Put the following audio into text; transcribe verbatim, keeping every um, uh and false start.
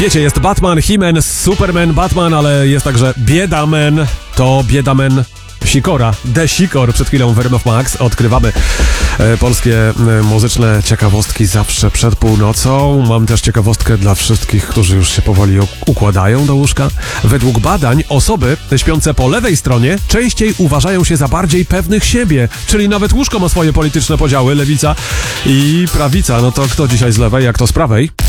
Wiecie, jest Batman, He-Man, Superman, Batman, ale jest także Biedaman. To Biedaman Sikora, The Sikor. Przed chwilą w R M F Max odkrywamy e, polskie e, muzyczne ciekawostki zawsze przed północą. Mam też ciekawostkę dla wszystkich, którzy już się powoli układają do łóżka. Według badań osoby śpiące po lewej stronie częściej uważają się za bardziej pewnych siebie, czyli nawet łóżko ma swoje polityczne podziały, lewica i prawica. No to kto dzisiaj z lewej, jak to z prawej?